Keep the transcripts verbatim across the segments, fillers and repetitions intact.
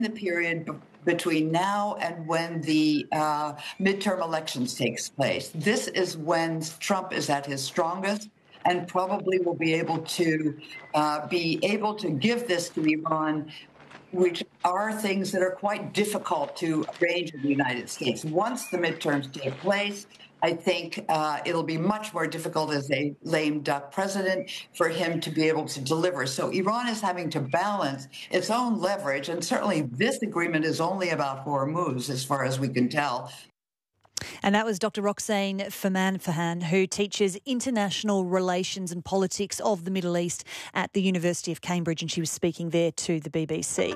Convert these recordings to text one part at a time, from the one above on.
the period b- between now and when the uh, midterm elections takes place. This is when Trump is at his strongest and probably will be able to uh, be able to give this to Iran, which are things that are quite difficult to arrange in the United States. Once the midterms take place, I think uh, it'll be much more difficult as a lame duck president for him to be able to deliver. So Iran is having to balance its own leverage, and certainly this agreement is only about Hormuz, as far as we can tell. And that was Doctor Roxane Faman-Fahan, who teaches international relations and politics of the Middle East at the University of Cambridge, and she was speaking there to the B B C.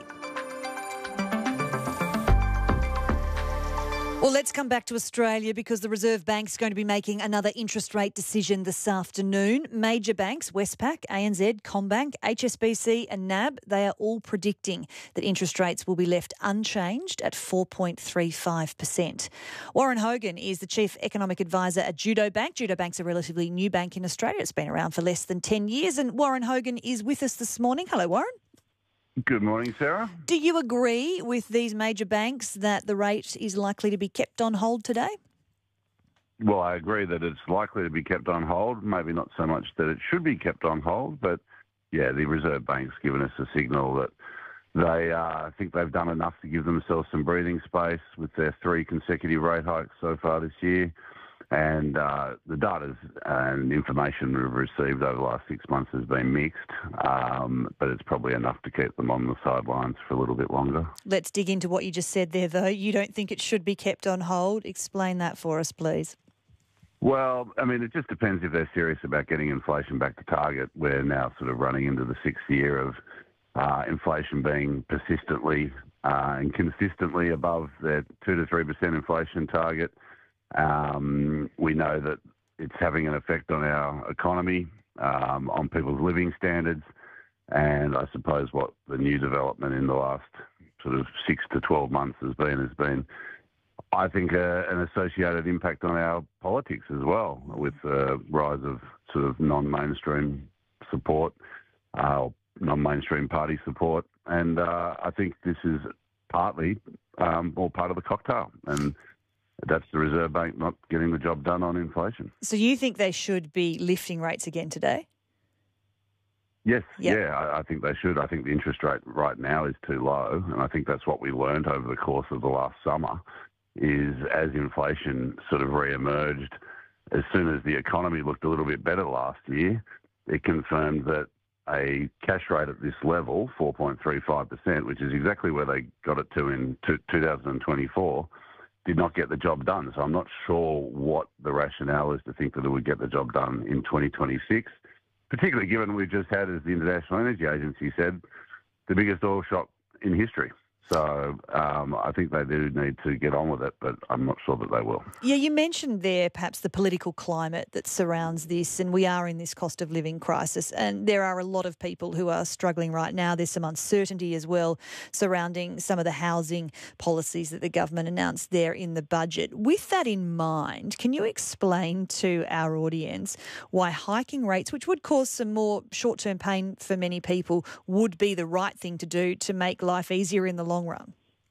Well, let's come back to Australia because the Reserve Bank's going to be making another interest rate decision this afternoon. Major banks, Westpac, A N Z, CommBank, H S B C and N A B, they are all predicting that interest rates will be left unchanged at four point three five percent. Warren Hogan is the Chief Economic Advisor at Judo Bank. Judo Bank's a relatively new bank in Australia. It's been around for less than ten years, and Warren Hogan is with us this morning. Hello, Warren. Good morning, Sarah. Do you agree with these major banks that the rate is likely to be kept on hold today? Well, I agree that it's likely to be kept on hold, maybe not so much that it should be kept on hold, but yeah, the Reserve Bank's given us a signal that they uh, think they've done enough to give themselves some breathing space with their three consecutive rate hikes so far this year. And uh, the data and information we've received over the last six months has been mixed, um, but it's probably enough to keep them on the sidelines for a little bit longer. Let's dig into what you just said there, though. You don't think it should be kept on hold. Explain that for us, please. Well, I mean, it just depends if they're serious about getting inflation back to target. We're now sort of running into the sixth year of uh, inflation being persistently uh, and consistently above their two to three percent inflation target. Um, we know that it's having an effect on our economy, um, on people's living standards, and I suppose what the new development in the last sort of six to twelve months has been has been, I think, uh, an associated impact on our politics as well, with the rise of sort of non-mainstream support, uh, non-mainstream party support, and uh, I think this is partly um, all part of the cocktail, and that's the Reserve Bank not getting the job done on inflation. So you think they should be lifting rates again today? Yes, yep. yeah, I, I think they should. I think the interest rate right now is too low, and I think that's what we learned over the course of the last summer, is as inflation sort of re-emerged, as soon as the economy looked a little bit better last year, it confirmed that a cash rate at this level, four point three five percent, which is exactly where they got it to in two thousand twenty-four, did not get the job done. So I'm not sure what the rationale is to think that it would get the job done in twenty twenty-six, particularly given we've just had, as the International Energy Agency said, the biggest oil shock in history. So um, I think they do need to get on with it, but I'm not sure that they will. Yeah, you mentioned there perhaps the political climate that surrounds this, and we are in this cost of living crisis, and there are a lot of people who are struggling right now. There's some uncertainty as well surrounding some of the housing policies that the government announced there in the budget. With that in mind, can you explain to our audience why hiking rates, which would cause some more short-term pain for many people, would be the right thing to do to make life easier in the long run?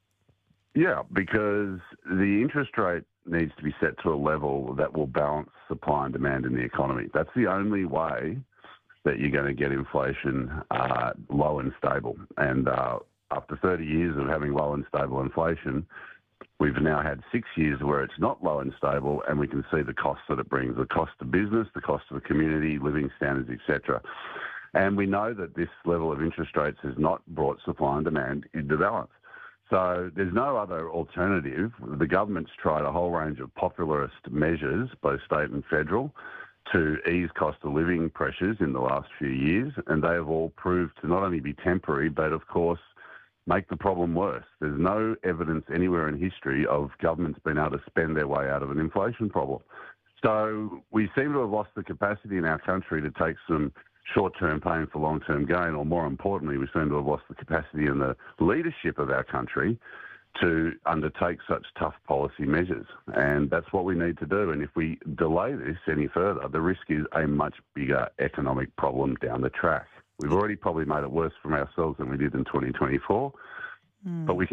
Yeah, because the interest rate needs to be set to a level that will balance supply and demand in the economy. That's the only way that you're going to get inflation uh, low and stable. And uh, after thirty years of having low and stable inflation, we've now had six years where it's not low and stable, and we can see the costs that it brings, the cost of business, the cost of the community, living standards, et cetera. And we know that this level of interest rates has not brought supply and demand into balance. So there's no other alternative. The government's tried a whole range of popularist measures, both state and federal, to ease cost of living pressures in the last few years, and they have all proved to not only be temporary, but of course make the problem worse. There's no evidence anywhere in history of governments being able to spend their way out of an inflation problem. So we seem to have lost the capacity in our country to take some short-term pain for long-term gain, or more importantly, we seem to have lost the capacity in the leadership of our country to undertake such tough policy measures. And that's what we need to do. And if we delay this any further, the risk is a much bigger economic problem down the track. We've already probably made it worse from ourselves than we did in twenty twenty-four. but we